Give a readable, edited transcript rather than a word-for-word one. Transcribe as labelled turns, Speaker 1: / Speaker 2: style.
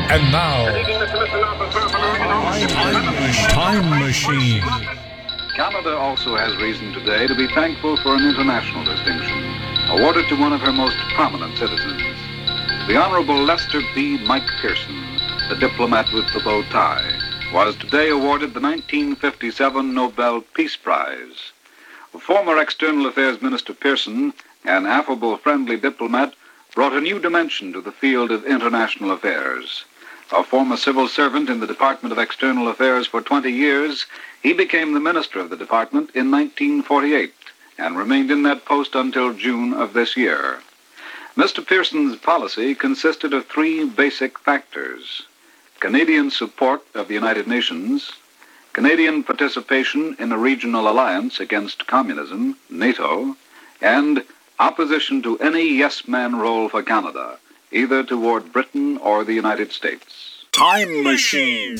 Speaker 1: And now, Time Machine.
Speaker 2: Canada also has reason today to be thankful for an international distinction awarded to one of her most prominent citizens. The Honorable Lester B. Mike Pearson, the diplomat with the bow tie, was today awarded the 1957 Nobel Peace Prize. Former External Affairs Minister Pearson, an affable, friendly diplomat, brought a new dimension to the field of international affairs. A former civil servant in the Department of External Affairs for 20 years, he became the minister of the department in 1948 and remained in that post until June of this year. Mr. Pearson's policy consisted of three basic factors: Canadian support of the United Nations, Canadian participation in a regional alliance against communism, NATO, and opposition to any yes-man role for Canada, either toward Britain or the United States.
Speaker 1: Time Machine.